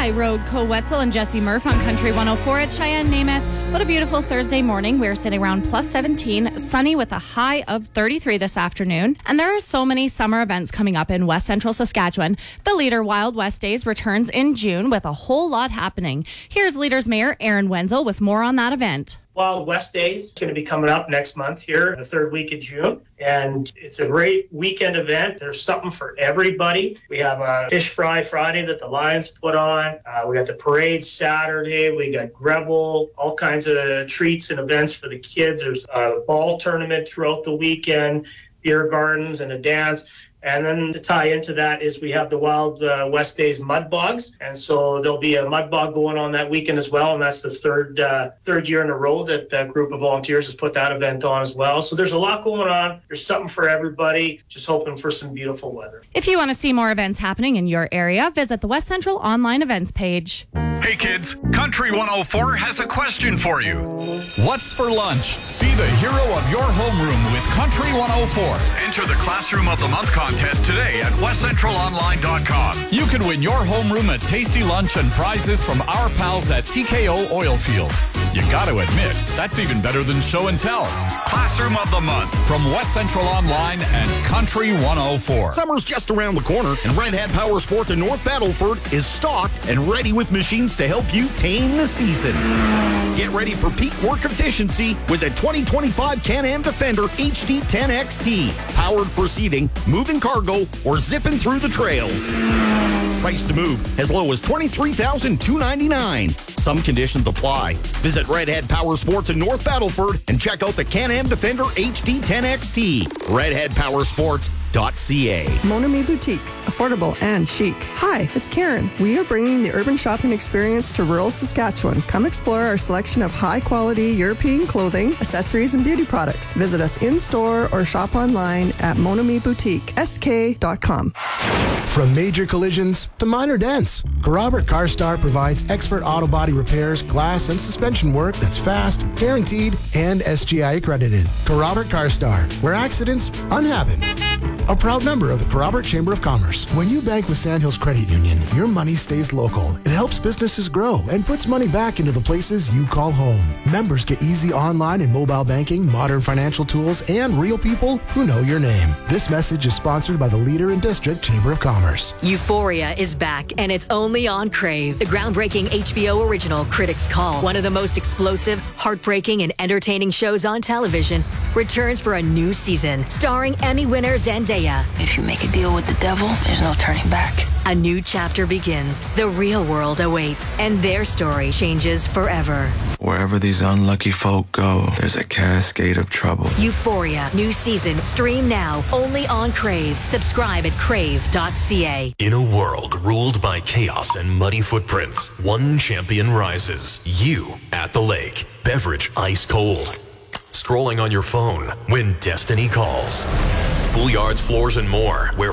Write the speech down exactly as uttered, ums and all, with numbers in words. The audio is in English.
Hi, Road Co-Wetzel and Jesse Murph on Country one oh four at Cheyenne, Namath. What a beautiful Thursday morning. We're sitting around plus seventeen, sunny with a high of thirty-three this afternoon. And there are so many summer events coming up in West Central Saskatchewan. The Leader Wild West Days returns in June with a whole lot happening. Here's Leader's Mayor Aaron Wenzel with more on that event. Wild West Days is going to be coming up next month here, the third week of June. And it's a great weekend event. There's something for everybody. We have a fish fry Friday that the Lions put on. Uh, we got the parade Saturday. We got Grevel, all kinds of treats and events for the kids. There's a ball tournament throughout the weekend, beer gardens and a dance. And then to tie into that is we have the Wild uh, West Days mud bogs. And so there'll be a mud bog going on that weekend as well. And that's the third uh, third year in a row that that group of volunteers has put that event on as well. So there's a lot going on. There's something for everybody. Just hoping for some beautiful weather. If you want to see more events happening in your area, visit the West Central online events page. Hey kids, Country one oh four has a question for you. What's for lunch? Be the hero of your homeroom with Country one oh four. Enter the Classroom of the Month contest today at west central online dot com. You can win your homeroom a tasty lunch and prizes from our pals at T K O Oilfield. You got to admit, that's even better than show and tell. Classroom of the Month from West Central Online and Country one oh four. Summer's just around the corner, and Red Hat Power Sports in North Battleford is stocked and ready with machines to help you tame the season. Get ready for peak work efficiency with a twenty twenty-five Can-Am Defender H D ten X T. Powered for seating, moving cargo, or zipping through the trails. Price to move as low as twenty-three thousand two hundred ninety-nine dollars. Some conditions apply. Visit Red Hat Power Sports in North Battleford and check out the Can-Am Defender H D ten X T. red hat power sports dot c a. Mon Ami Boutique, affordable and chic. Hi, it's Karen. We are bringing the urban shopping experience to rural Saskatchewan. Come explore our selection of high-quality European clothing, accessories, and beauty products. Visit us in-store or shop online at mon ami boutique s k dot com. From major collisions to minor dents, Garrobert CarStar provides expert auto body repairs, glass, and suspension work that's fast, guaranteed, and S G I accredited. Garrobert CarStar, where accidents unhappen. A proud member of the Garrobert Chamber of Commerce. When you bank with Sandhills Credit Union, your money stays local. It helps businesses grow and puts money back into the places you call home. Members get easy online and mobile banking, modern financial tools, and real people who know your name. This message is sponsored by the Leader and District Chamber of Commerce. Euphoria is back, and it's only on Crave. The groundbreaking H B O original Critics' Call, one of the most explosive, heartbreaking, and entertaining shows on television, returns for a new season, starring Emmy winner Zendaya. If you make a deal with the devil, there's no turning back. A new chapter begins. The real world awaits, and their story changes forever. Wherever these unlucky folk go, there's a cascade of trouble. Euphoria, new season, stream now, only on Crave. Subscribe at crave dot c a. In a world ruled by chaos and muddy footprints, one champion rises. You at the lake. Beverage ice cold. Scrolling on your phone when destiny calls. Full yards, floors, and more, where